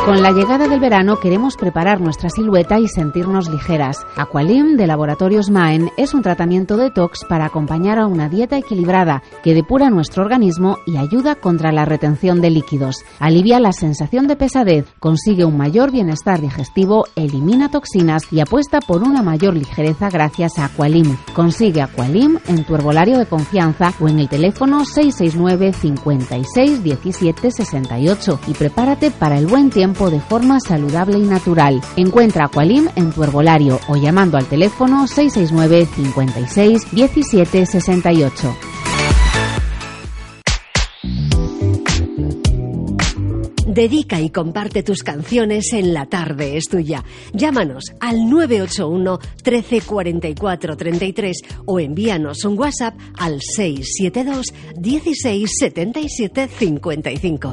Con la llegada del verano queremos preparar nuestra silueta y sentirnos ligeras. Aqualim de Laboratorios Maen es un tratamiento detox para acompañar a una dieta equilibrada que depura nuestro organismo y ayuda contra la retención de líquidos. Alivia la sensación de pesadez, consigue un mayor bienestar digestivo, elimina toxinas y apuesta por una mayor ligereza gracias a Aqualim. Consigue Aqualim en tu herbolario de confianza o en el teléfono 669 56 17 68 y prepárate para el buen tiempo de forma saludable y natural. Encuentra Aqualim en tu herbolario o llamando al teléfono 669 56 17 68. Dedica y comparte tus canciones en La Tarde es Tuya. Llámanos al 981 13 44 33 o envíanos un WhatsApp al 672 16 77 55.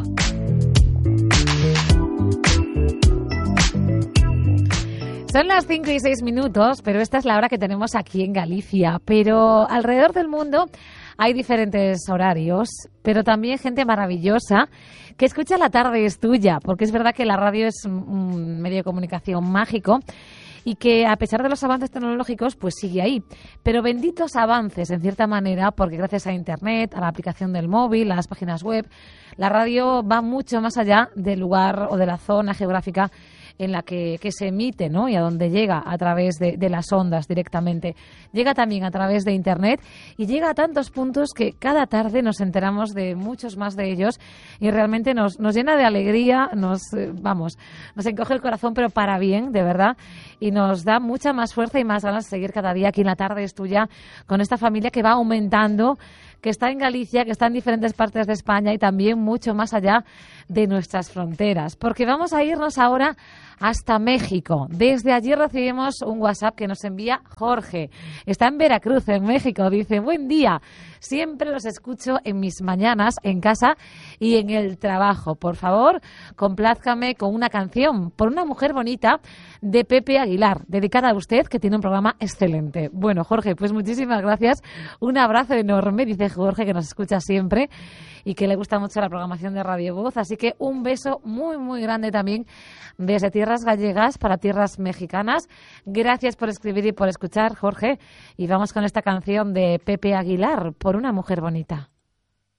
Son las 5 y 6 minutos, pero esta es la hora que tenemos aquí en Galicia. Pero alrededor del mundo hay diferentes horarios, pero también gente maravillosa que escucha La Tarde es Tuya, porque es verdad que la radio es un medio de comunicación mágico y que a pesar de los avances tecnológicos, pues sigue ahí. Pero benditos avances, en cierta manera, porque gracias a Internet, a la aplicación del móvil, a las páginas web, la radio va mucho más allá del lugar o de la zona geográfica en la que se emite, ¿no? Y a donde llega a través de las ondas directamente. Llega también a través de Internet y llega a tantos puntos que cada tarde nos enteramos de muchos más de ellos y realmente nos llena de alegría, nos encoge el corazón, pero para bien, de verdad, y nos da mucha más fuerza y más ganas de seguir cada día aquí en La Tarde es Tuya con esta familia que va aumentando, que está en Galicia, que está en diferentes partes de España y también mucho más allá de nuestras fronteras. Porque vamos a irnos ahora hasta México. Desde allí recibimos un WhatsApp que nos envía Jorge. Está en Veracruz, en México. Dice: buen día, siempre los escucho en mis mañanas, en casa y en el trabajo. Por favor, complázcame con una canción por una mujer bonita de Pepe Aguilar, dedicada a usted, que tiene un programa excelente. Bueno, Jorge, pues muchísimas gracias. Un abrazo enorme, dice Jorge, que nos escucha siempre y que le gusta mucho la programación de Radio Voz. Así que un beso muy, muy grande también desde tierras gallegas para tierras mexicanas. Gracias por escribir y por escuchar, Jorge. Y vamos con esta canción de Pepe Aguilar, por una mujer bonita.